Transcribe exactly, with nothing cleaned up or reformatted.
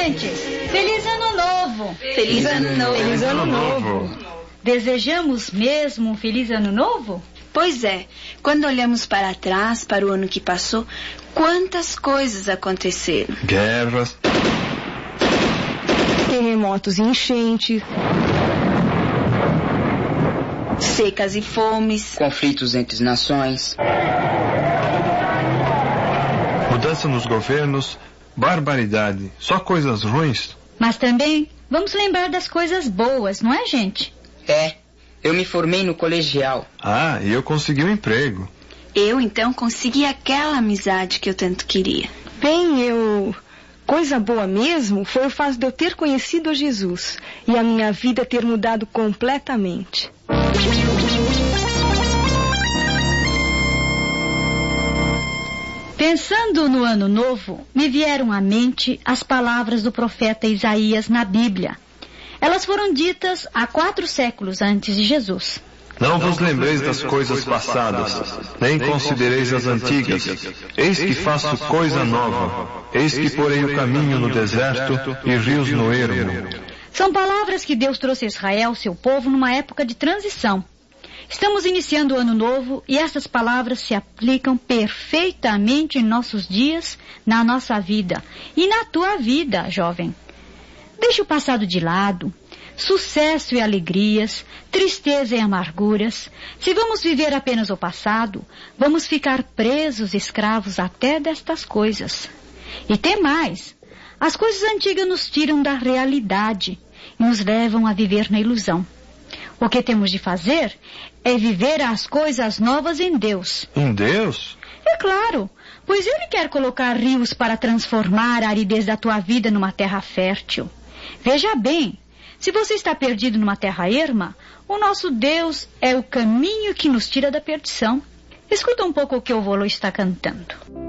gente! Feliz Ano Novo! Feliz Ano Novo! Feliz Ano Novo! Desejamos mesmo um Feliz Ano Novo? Pois é, quando olhamos para trás, para o ano que passou, quantas coisas aconteceram. Guerras, terremotos e enchentes, secas e fomes, conflitos entre as nações, mudança nos governos, barbaridade, só coisas ruins. Mas também vamos lembrar das coisas boas, não é, gente? É, eu me formei no colegial. Ah, e eu consegui um emprego. Eu, então, consegui aquela amizade que eu tanto queria. Bem, eu... Coisa boa mesmo foi o fato de eu ter conhecido a Jesus e a minha vida ter mudado completamente. Pensando no Ano Novo, me vieram à mente as palavras do profeta Isaías na Bíblia. Elas foram ditas há quatro séculos antes de Jesus. Não vos lembreis das coisas passadas, nem considereis as antigas. Eis que faço coisa nova. Eis que porei o caminho no deserto e rios no ermo. São palavras que Deus trouxe a Israel, seu povo, numa época de transição. Estamos iniciando o Ano Novo e essas palavras se aplicam perfeitamente em nossos dias, na nossa vida e na tua vida, jovem. Deixe o passado de lado. Sucesso e alegrias, tristeza e amarguras. Se vamos viver apenas o passado, vamos ficar presos, escravos até destas coisas. E tem mais. As coisas antigas nos tiram da realidade e nos levam a viver na ilusão. O que temos de fazer é viver as coisas novas em Deus. Em Deus? É claro, pois Ele quer colocar rios para transformar a aridez da tua vida numa terra fértil. Veja bem, se você está perdido numa terra erma, o nosso Deus é o caminho que nos tira da perdição. Escuta um pouco o que o Volo está cantando.